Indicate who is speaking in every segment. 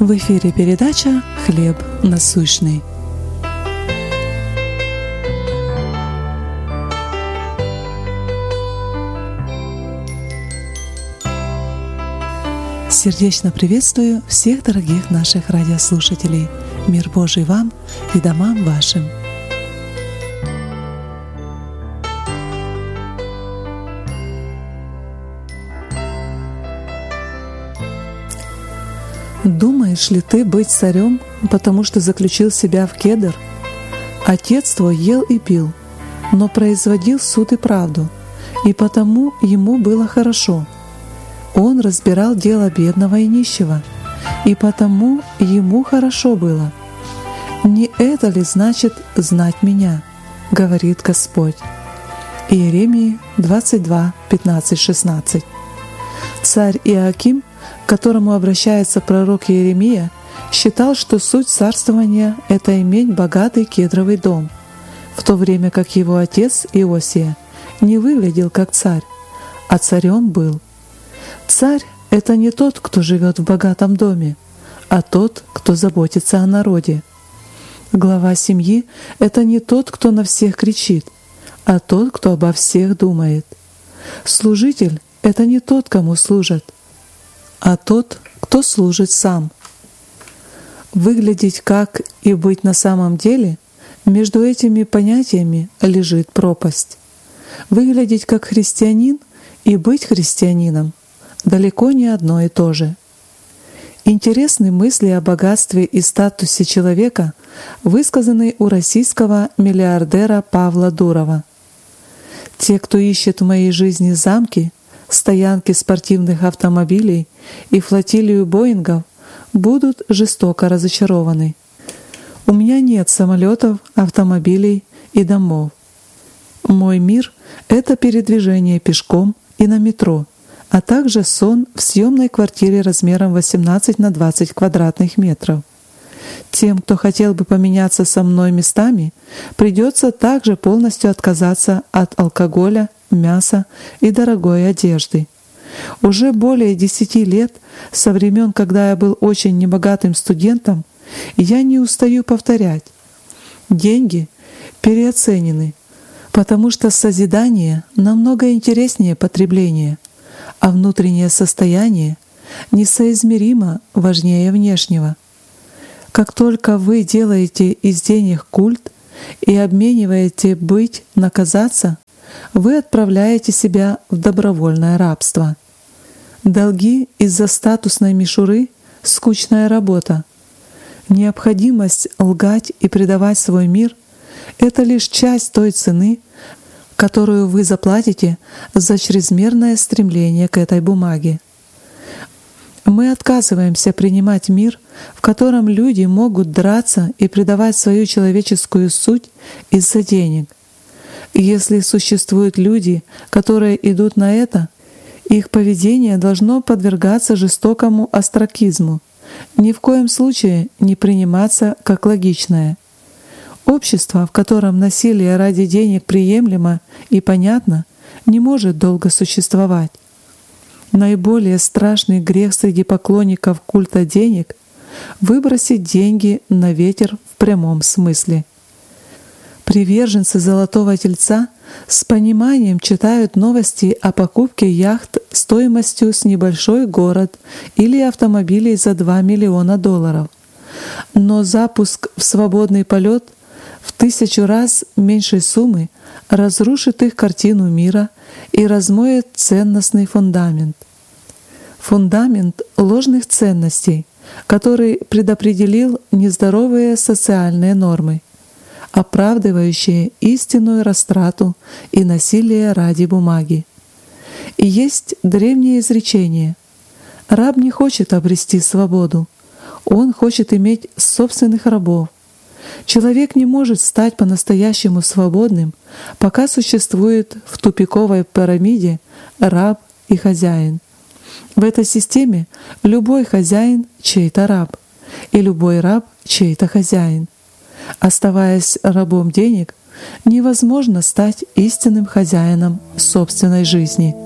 Speaker 1: В эфире передача «Хлеб насущный». Сердечно приветствую всех дорогих наших радиослушателей. Мир Божий вам и домам вашим. Думаешь ли ты быть царем, потому что заключил себя в кедр? Отец твой ел и пил, но производил суд и правду, и потому ему было хорошо. Он разбирал дело бедного и нищего, и потому ему хорошо было. Не это ли значит знать меня, говорит Господь? Иеремии 22, 15, 16. Царь Иоаким, к которому обращается пророк Иеремия, считал, что суть царствования — это иметь богатый кедровый дом, в то время как его отец Иосия не выглядел как царь, а царем был. Царь — это не тот, кто живет в богатом доме, а тот, кто заботится о народе. Глава семьи — это не тот, кто на всех кричит, а тот, кто обо всех думает. Служитель — это не тот, кому служат, а тот, кто служит сам. Выглядеть как и быть на самом деле — между этими понятиями лежит пропасть. Выглядеть как христианин и быть христианином — далеко не одно и то же. Интересны мысли о богатстве и статусе человека, высказанные у российского миллиардера Павла Дурова. Те, кто ищет в моей жизни замки, стоянки спортивных автомобилей и флотилию Боингов, будут жестоко разочарованы. У меня нет самолетов, автомобилей и домов. Мой мир — это передвижение пешком и на метро, а также сон в съемной квартире размером 18 на 20 квадратных метров. Тем, кто хотел бы поменяться со мной местами, придется также полностью отказаться от алкоголя, мяса и дорогой одежды. Уже более 10 лет, со времен, когда я был очень небогатым студентом, я не устаю повторять: деньги переоценены, потому что созидание намного интереснее потребления, а внутреннее состояние несоизмеримо важнее внешнего. Как только вы делаете из денег культ и обмениваете быть на казаться, вы отправляете себя в добровольное рабство. Долги из-за статусной мишуры — скучная работа. Необходимость лгать и предавать свой мир — это лишь часть той цены, которую вы заплатите за чрезмерное стремление к этой бумаге. Мы отказываемся принимать мир, в котором люди могут драться и предавать свою человеческую суть из-за денег. Если существуют люди, которые идут на это, их поведение должно подвергаться жестокому остракизму, ни в коем случае не приниматься как логичное. Общество, в котором насилие ради денег приемлемо и понятно, не может долго существовать. Наиболее страшный грех среди поклонников культа денег — выбросить деньги на ветер в прямом смысле. Приверженцы Золотого Тельца с пониманием читают новости о покупке яхт стоимостью с небольшой город или автомобилей за $2 миллиона. Но запуск в свободный полет в 1000 раз меньшей суммы разрушит их картину мира и размоет ценностный фундамент. Фундамент ложных ценностей, который предопределил нездоровые социальные нормы, оправдывающие истинную растрату и насилие ради бумаги. И есть древнее изречение: раб не хочет обрести свободу, он хочет иметь собственных рабов. Человек не может стать по-настоящему свободным, пока существует в тупиковой пирамиде раб и хозяин. В этой системе любой хозяин — чей-то раб, и любой раб — чей-то хозяин. Оставаясь рабом денег, невозможно стать истинным хозяином собственной жизни.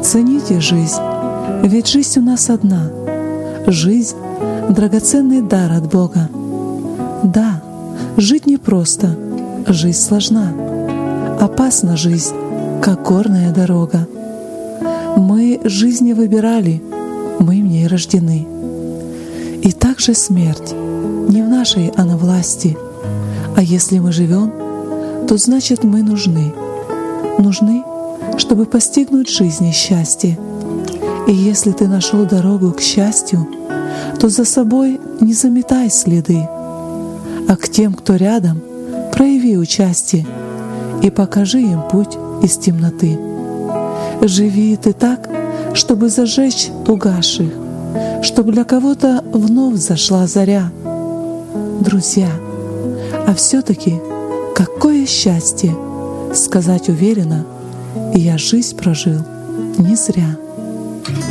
Speaker 1: Цените жизнь, ведь жизнь у нас одна. Жизнь — драгоценный дар от Бога. Да, жить непросто, жизнь сложна. Опасна жизнь, как горная дорога. Мы жизнь не выбирали, мы в ней рождены. И также смерть, не в нашей она власти. А если мы живем, то значит мы нужны. Нужны, чтобы постигнуть жизнь и счастье. И если ты нашел дорогу к счастью, то за собой не заметай следы, а к тем, кто рядом, прояви участие и покажи им путь из темноты. Живи ты так, чтобы зажечь угасших, чтобы для кого-то вновь зашла заря. Друзья, а все-таки какое счастье сказать уверенно: я жизнь прожил не зря.